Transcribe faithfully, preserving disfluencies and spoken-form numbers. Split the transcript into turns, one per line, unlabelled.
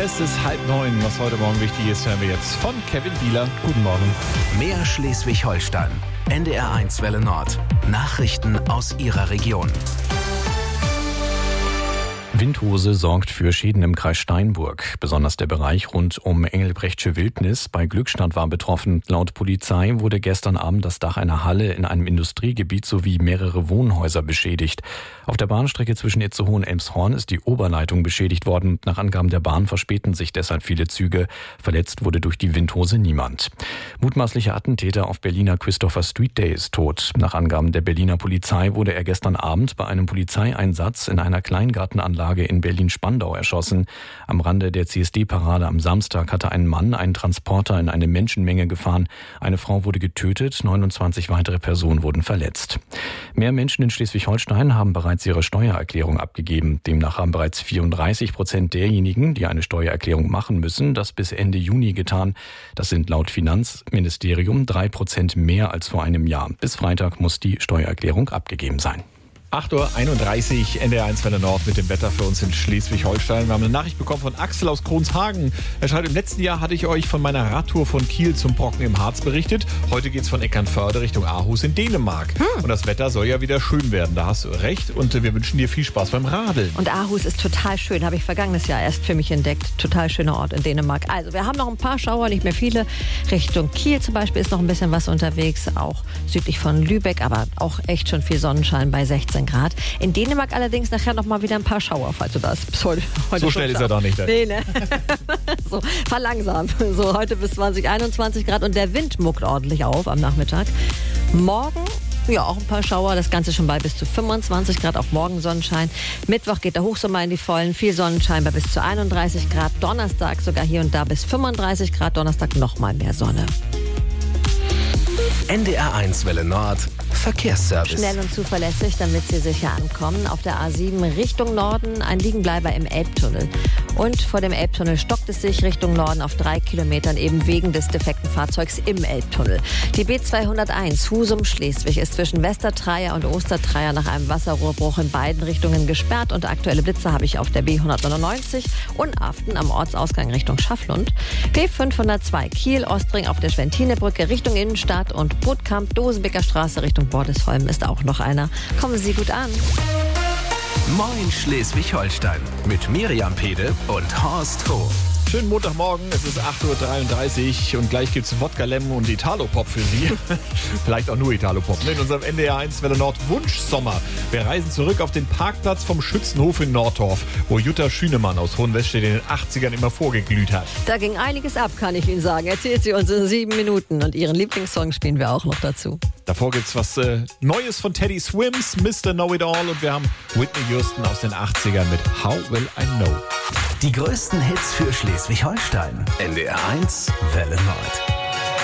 Es ist halb neun. Was heute Morgen wichtig ist, hören wir jetzt von Kevin Bieler. Guten Morgen.
Mehr Schleswig-Holstein. N D R eins Welle Nord. Nachrichten aus Ihrer Region.
Windhose sorgt für Schäden im Kreis Steinburg. Besonders der Bereich rund um Engelbrechtsche Wildnis bei Glückstadt war betroffen. Laut Polizei wurde gestern Abend das Dach einer Halle in einem Industriegebiet sowie mehrere Wohnhäuser beschädigt. Auf der Bahnstrecke zwischen Itzehoe und Elmshorn ist die Oberleitung beschädigt worden. Nach Angaben der Bahn verspäten sich deshalb viele Züge. Verletzt wurde durch die Windhose niemand. Mutmaßlicher Attentäter auf Berliner Christopher Street Day ist tot. Nach Angaben der Berliner Polizei wurde er gestern Abend bei einem Polizeieinsatz in einer Kleingartenanlage in Berlin-Spandau erschossen. Am Rande der C S D-Parade am Samstag hatte ein Mann einen Transporter in eine Menschenmenge gefahren. Eine Frau wurde getötet, neunundzwanzig weitere Personen wurden verletzt. Mehr Menschen in Schleswig-Holstein haben bereits ihre Steuererklärung abgegeben. Demnach haben bereits vierunddreißig Prozent derjenigen, die eine Steuererklärung machen müssen, das bis Ende Juni getan. Das sind laut Finanzministerium drei Prozent mehr als vor einem Jahr. Bis Freitag muss die Steuererklärung abgegeben sein.
acht Uhr einunddreißig, N D R eins Welle Nord mit dem Wetter für uns in Schleswig-Holstein. Wir haben eine Nachricht bekommen von Axel aus Kronshagen. Er schreibt, im letzten Jahr hatte ich euch von meiner Radtour von Kiel zum Brocken im Harz berichtet. Heute geht es von Eckernförde Richtung Aarhus in Dänemark. Hm. Und das Wetter soll ja wieder schön werden. Da hast du recht. Und wir wünschen dir viel Spaß beim Radeln.
Und Aarhus ist total schön. Habe ich vergangenes Jahr erst für mich entdeckt. Total schöner Ort in Dänemark. Also wir haben noch ein paar Schauer, nicht mehr viele. Richtung Kiel zum Beispiel ist noch ein bisschen was unterwegs. Auch südlich von Lübeck. Aber auch echt schon viel Sonnenschein bei sechzehn Grad. In Dänemark allerdings nachher noch mal wieder ein paar Schauer, falls du das bis heute, heute
So schnell ist er doch nicht.
Nee, ne? So, verlangsam. So, heute bis zwanzig, einundzwanzig Grad und der Wind muckt ordentlich auf am Nachmittag. Morgen, ja, auch ein paar Schauer, das Ganze schon bei bis zu fünfundzwanzig Grad, auch morgen Sonnenschein. Mittwoch geht der Hochsommer in die Vollen, viel Sonnenschein bei bis zu einunddreißig Grad. Donnerstag sogar hier und da bis fünfunddreißig Grad, Donnerstag noch mal mehr Sonne.
N D R eins Welle Nord. Verkehrsservice.
Schnell und zuverlässig, damit Sie sicher ankommen. Auf der A sieben Richtung Norden ein Liegenbleiber im Elbtunnel. Und vor dem Elbtunnel stockt es sich Richtung Norden auf drei Kilometern eben wegen des defekten Fahrzeugs im Elbtunnel. Die B zweihunderteins Husum-Schleswig ist zwischen Westertreier und Ostertreier nach einem Wasserrohrbruch in beiden Richtungen gesperrt. Und aktuelle Blitze habe ich auf der B hundertneunundneunzig und Aften am Ortsausgang Richtung Schafflund. B fünfhundertzwei Kiel-Ostring auf der Schwentinebrücke Richtung Innenstadt und Brutkamp Dosenbeker Straße Richtung Bordesholm ist auch noch einer. Kommen Sie gut an.
Moin Schleswig-Holstein mit Miriam Pede und Horst Hof.
Schönen Montagmorgen, es ist acht Uhr dreiunddreißig und gleich gibt's Wodka Lemon und Italo-Pop für Sie. Vielleicht auch nur Italo-Pop. In unserem N D R eins Welle Nord Wunschsommer. Wir reisen zurück auf den Parkplatz vom Schützenhof in Nordorf, wo Jutta Schünemann aus Hohenwestedt in den achtzigern immer vorgeglüht hat.
Da ging einiges ab, kann ich Ihnen sagen. Erzählt sie uns in sieben Minuten und Ihren Lieblingssong spielen wir auch noch dazu.
Davor gibt's was äh, Neues von Teddy Swims, Mister Know-It-All und wir haben Whitney Houston aus den achtzigern mit How Will I Know.
Die größten Hits für Schleswig-Holstein. N D R eins Welle Nord.